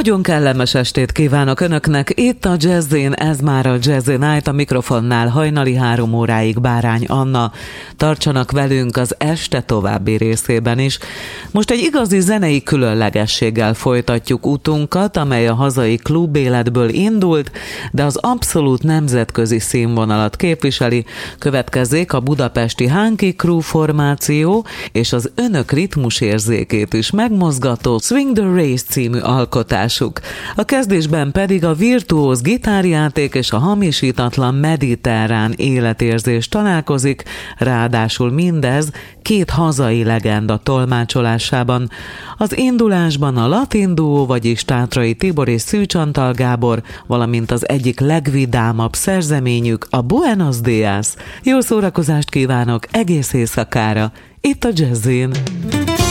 Nagyon kellemes estét kívánok Önöknek, itt a Jazzin, ez már a Jazzy Night, a mikrofonnál hajnali 3 óráig Bárány Anna. Tartsanak velünk az este további részében is. Most egy igazi zenei különlegességgel folytatjuk utunkat, amely a hazai klubéletből indult, de az abszolút nemzetközi színvonalat képviseli. Következzék a budapesti Hunky Crew formáció, és az Önök ritmusérzékét is megmozgató Swing the Race című alkotásuk. A kezdésben pedig a virtuóz gitárjáték és a hamisítatlan mediterrán életérzés találkozik, ráadásul mindez 2 hazai legenda tolmácsolásában. Az indulásban a latin duó, vagyis Tátrai Tibor és Szűcs Antal Gábor, valamint az egyik legvidámabb szerzeményük, a Buenos Dias. Jó szórakozást kívánok egész éjszakára, itt a Jazzin.